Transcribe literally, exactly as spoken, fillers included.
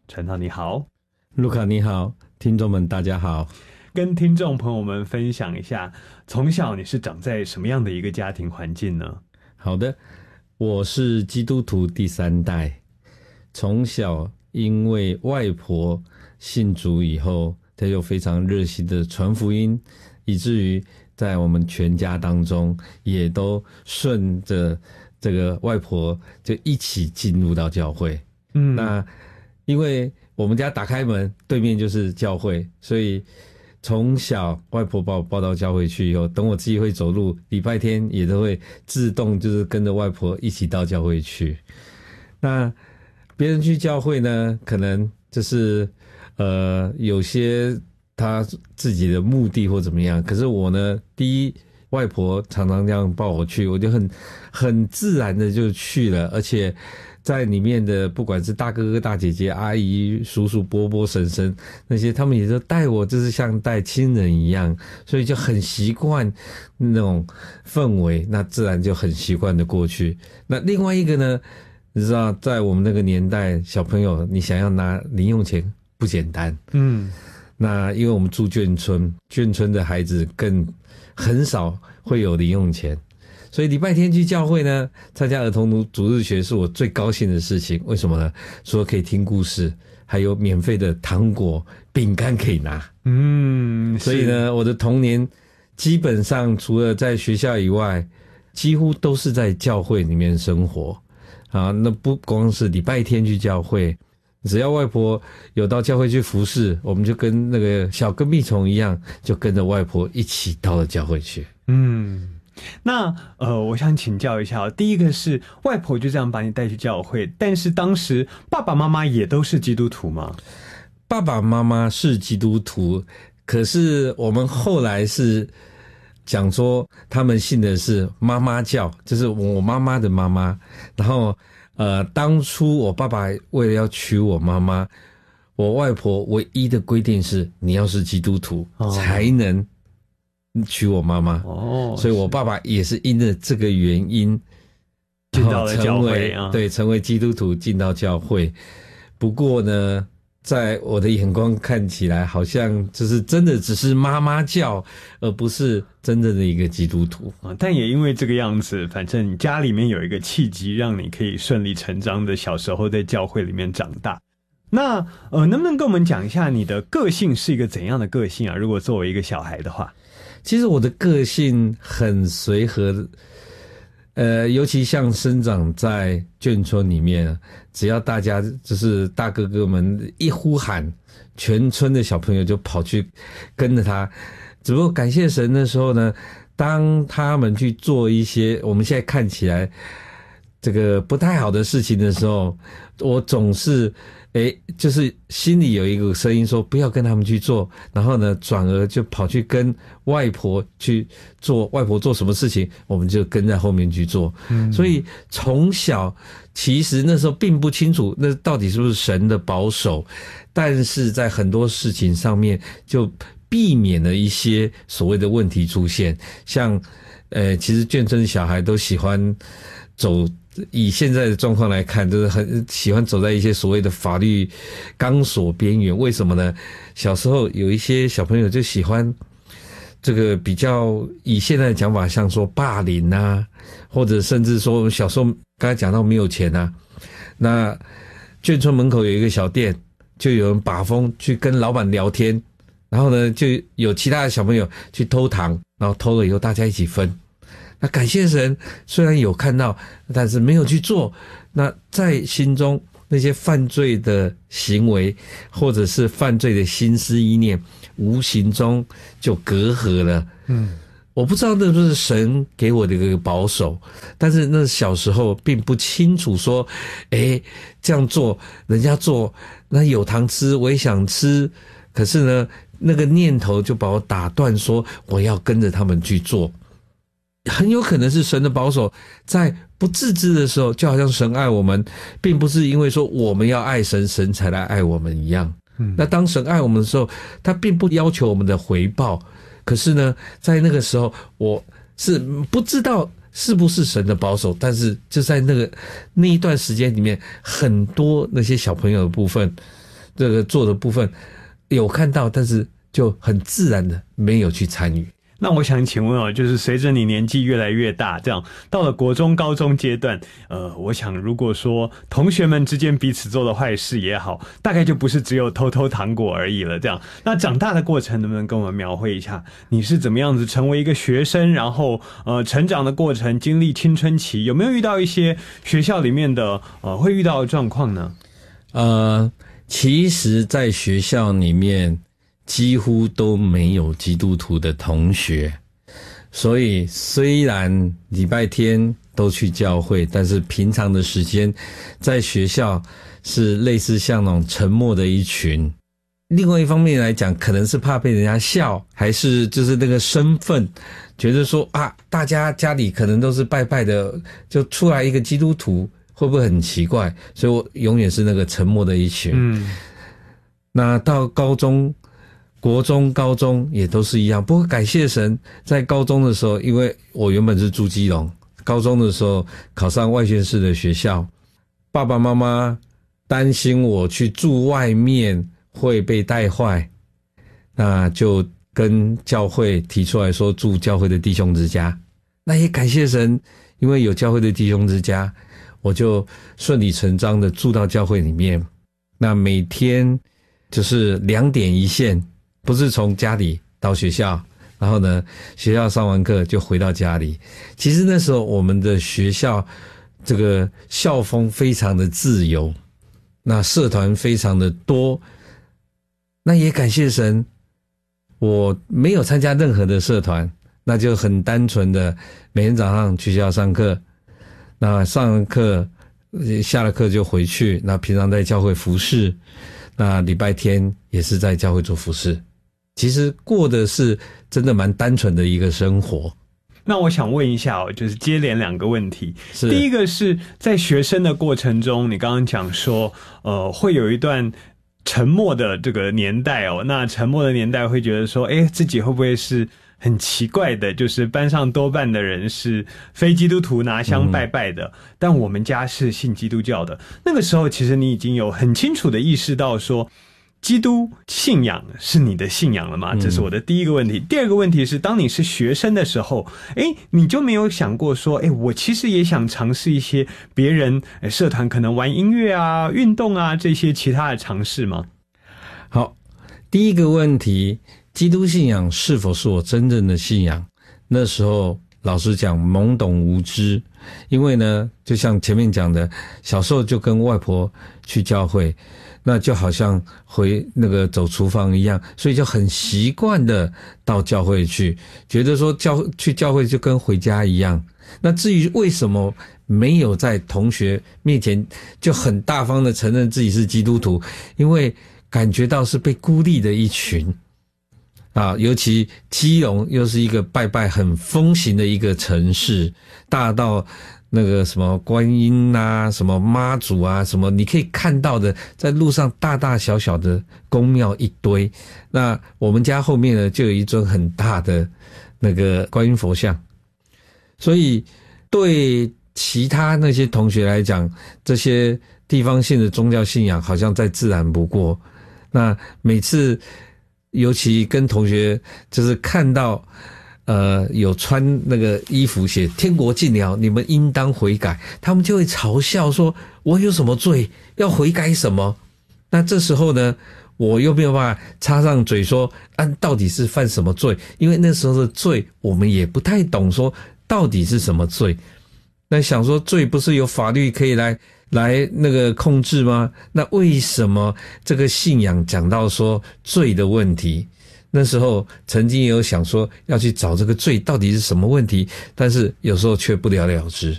传道你好。 卢卡你好，听众们大家好。 跟听众朋友们分享一下，从小你是长在什么样的一个家庭环境呢？ 好的，我是基督徒第三代，从小因为外婆信主以后，她就非常热心的传福音，以至于在我们全家当中也都顺着这个外婆就一起进入到教会。嗯，那因为我们家打开门对面就是教会，所以从小外婆把我抱到教会去以后，等我自己会走路，礼拜天也都会自动就是跟着外婆一起到教会去。那别人去教会呢，可能就是呃有些他自己的目的或怎么样，可是我呢，第一外婆常常这样抱我去，我就很很自然的就去了，而且在里面的不管是大哥哥大姐姐阿姨叔叔伯伯婶婶那些，他们也都带我就是像带亲人一样，所以就很习惯那种氛围，那自然就很习惯的过去。那另外一个呢，你知道在我们那个年代，小朋友你想要拿零用钱不简单。嗯，那因为我们住眷村，眷村的孩子更很少会有零用钱，所以礼拜天去教会呢，参加儿童主日学是我最高兴的事情。为什么呢？除了可以听故事，还有免费的糖果饼干可以拿。嗯，所以呢，我的童年基本上除了在学校以外，几乎都是在教会里面生活啊。那不光是礼拜天去教会，只要外婆有到教会去服侍，我们就跟那个小跟屁虫一样，就跟着外婆一起到了教会去。 嗯，那呃，我想请教一下，第一个是外婆就这样把你带去教会，但是当时爸爸妈妈也都是基督徒吗？ 爸爸妈妈是基督徒，可是我们后来是讲说他们信的是妈妈教，就是我妈妈的妈妈。然后呃，当初我爸爸为了要娶我妈妈，我外婆唯一的规定是你要是基督徒、哦、才能娶我妈妈。哦，所以我爸爸也是因着这个原因进到了教会啊， 对，成为基督徒进到教会。不过呢，在我的眼光看起来，好像就是真的只是妈妈教，而不是真正的一个基督徒啊。但也因为这个样子，反正家里面有一个契机，让你可以顺理成章的小时候在教会里面长大。那呃，能不能跟我们讲一下你的个性是一个怎样的个性啊？如果作为一个小孩的话。 其实我的个性很随和，呃，尤其像生长在眷村里面，只要大家就是大哥哥们一呼喊，全村的小朋友就跑去跟着他。只不过感谢神的时候呢，当他们去做一些我们现在看起来这个不太好的事情的时候，我总是诶，就是心里有一个声音说不要跟他们去做，然后呢转而就跑去跟外婆去做，外婆做什么事情我们就跟在后面去做。嗯，所以从小其实那时候并不清楚那到底是不是神的保守，但是在很多事情上面就避免了一些所谓的问题出现。像呃，其实眷村小孩都喜欢走，以现在的状况来看，就是很喜欢走在一些所谓的法律钢索边缘。为什么呢？小时候有一些小朋友就喜欢这个比较以现在的讲法，像说霸凌啊，或者甚至说小时候刚才讲到没有钱啊，那眷村门口有一个小店，就有人把风去跟老板聊天，然后呢就有其他的小朋友去偷糖，然后偷了以后大家一起分。那感谢神，虽然有看到，但是没有去做。那在心中那些犯罪的行为，或者是犯罪的心思意念，无形中就隔阂了。嗯，我不知道那是不是神给我的一个保守，但是那小时候并不清楚说，诶，这样做，人家做，那有糖吃，我也想吃，可是呢，那个念头就把我打断，说我要跟着他们去做。很有可能是神的保守，在不自知的时候，就好像神爱我们，并不是因为说我们要爱神，神才来爱我们一样。嗯，那当神爱我们的时候，他并不要求我们的回报。可是呢，在那个时候，我是不知道是不是神的保守，但是就在那个那一段时间里面，很多那些小朋友的部分， 这个做的部分有看到，但是就很自然的没有去参与。 那我想请问哦，就是随着你年纪越来越大，这样到了国中、高中阶段，呃，我想如果说同学们之间彼此做的坏事也好，大概就不是只有偷偷糖果而已了。这样，那长大的过程能不能跟我们描绘一下，你是怎么样子成为一个学生，然后呃成长的过程，经历青春期，有没有遇到一些学校里面的呃会遇到的状况呢？ 呃，其实，在学校里面，几乎都没有基督徒的同学，所以虽然礼拜天都去教会，但是平常的时间在学校是类似像那种沉默的一群。另外一方面来讲，可能是怕被人家笑，还是就是那个身份，觉得说啊，大家家里可能都是拜拜的，就出来一个基督徒，会不会很奇怪？所以我永远是那个沉默的一群。嗯，那到高中。国中、高中也都是一样，不过感谢神，在高中的时候，因为我原本是住基隆，高中的时候考上外县市的学校，爸爸妈妈担心我去住外面会被带坏，那就跟教会提出来说住教会的弟兄之家。那也感谢神，因为有教会的弟兄之家，我就顺理成章的住到教会里面。那每天就是两点一线。不是从家里到学校，然后呢，学校上完课就回到家里。其实那时候我们的学校这个校风非常的自由，那社团非常的多。那也感谢神，我没有参加任何的社团，那就很单纯的每天早上去学校上课，那上完课下了课就回去，那平常在教会服侍，那礼拜天也是在教会做服侍。其实过的是真的蛮单纯的一个生活。 那我想问一下哦，就是接连两个问题。第一个是在学生的过程中，你刚刚讲说，呃，会有一段沉默的这个年代哦。那沉默的年代会觉得说，诶，自己会不会是很奇怪的？就是班上多半的人是非基督徒拿香拜拜的，嗯、但我们家是信基督教的。那个时候，其实你已经有很清楚的意识到说，基督信仰是你的信仰了吗？这是我的第一个问题。嗯、第二个问题是，当你是学生的时候，诶，你就没有想过说，诶，我其实也想尝试一些别人社团可能玩音乐啊、运动啊这些其他的尝试吗？ 好，第一个问题，基督信仰是否是我真正的信仰？那时候老实讲懵懂无知，因为呢，就像前面讲的，小时候就跟外婆去教会。那就好像回那个走厨房一样，所以就很习惯的到教会去，觉得说教去教会就跟回家一样。那至于为什么没有在同学面前就很大方的承认自己是基督徒，因为感觉到是被孤立的一群啊，尤其基隆又是一个拜拜很风行的一个城市，大到那个什么观音啊，什么妈祖啊，什么你可以看到的，在路上大大小小的宫庙一堆。那我们家后面呢，就有一尊很大的那个观音佛像。所以对其他那些同学来讲，这些地方性的宗教信仰好像再自然不过。那每次尤其跟同学就是看到呃，有穿那个衣服写天国近了，你们应当悔改，他们就会嘲笑说，我有什么罪要悔改什么？那这时候呢，我又没有办法插上嘴说啊，到底是犯什么罪？因为那时候的罪我们也不太懂，说到底是什么罪。那想说罪不是有法律可以来来那个控制吗？那为什么这个信仰讲到说罪的问题？那时候曾经也有想说要去找这个罪到底是什么问题，但是有时候却不了了之。